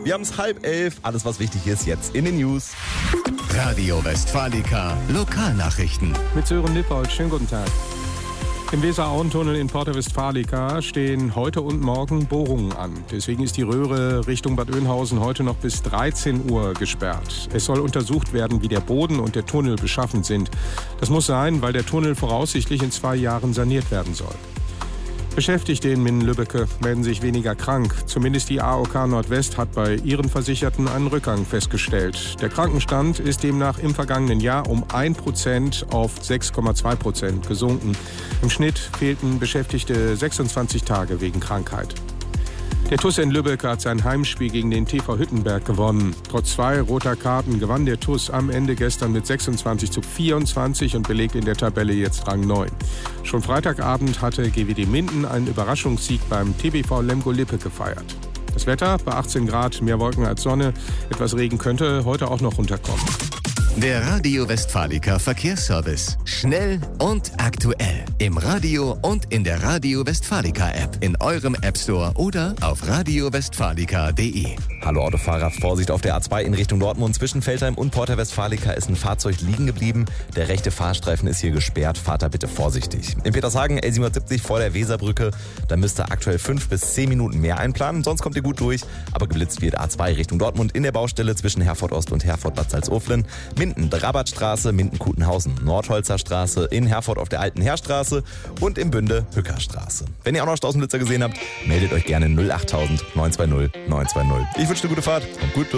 Wir haben es 10:30. Alles, was wichtig ist, jetzt in den News. Radio Westfalica Lokalnachrichten. Mit Sören Lippold, schönen guten Tag. Im Weser-Auen-Tunnel in Porta Westfalica stehen heute und morgen Bohrungen an. Deswegen ist die Röhre Richtung Bad Oeynhausen heute noch bis 13 Uhr gesperrt. Es soll untersucht werden, wie der Boden und der Tunnel beschaffen sind. Das muss sein, weil der Tunnel voraussichtlich in 2 Jahren saniert werden soll. Beschäftigte in Minden-Lübbecke melden sich weniger krank. Zumindest die AOK Nordwest hat bei ihren Versicherten einen Rückgang festgestellt. Der Krankenstand ist demnach im vergangenen Jahr um 1% auf 6,2% gesunken. Im Schnitt fehlten Beschäftigte 26 Tage wegen Krankheit. Der TuS in Lübeck hat sein Heimspiel gegen den TV Hüttenberg gewonnen. Trotz 2 roter Karten gewann der TuS am Ende gestern mit 26:24 und belegt in der Tabelle jetzt Rang 9. Schon Freitagabend hatte GWD Minden einen Überraschungssieg beim TBV Lemgo-Lippe gefeiert. Das Wetter bei 18 Grad, mehr Wolken als Sonne. Etwas Regen könnte heute auch noch runterkommen. Der Radio Westfalica Verkehrsservice. Schnell und aktuell. Im Radio und in der Radio Westfalica App. In eurem App Store oder auf radiowestfalica.de. Hallo Autofahrer, Vorsicht auf der A2 in Richtung Dortmund. Zwischen Veltheim und Porta Westfalica ist ein Fahrzeug liegen geblieben. Der rechte Fahrstreifen ist hier gesperrt. Fahrt da bitte vorsichtig. In Petershagen L770 vor der Weserbrücke. Da müsst ihr aktuell 5 bis 10 Minuten mehr einplanen. Sonst kommt ihr gut durch. Aber geblitzt wird A2 Richtung Dortmund in der Baustelle zwischen Herford Ost und Herford Bad Salzuflen. Minden Drabertstraße, Minden-Kutenhausen, Nordholzer Straße, in Herford auf der Alten Heerstraße und im Bünde Hückerstraße. Wenn ihr auch noch Stausenblitzer gesehen habt, meldet euch gerne 08000 920 920. Ich wünsche eine gute Fahrt. Kommt gut durch.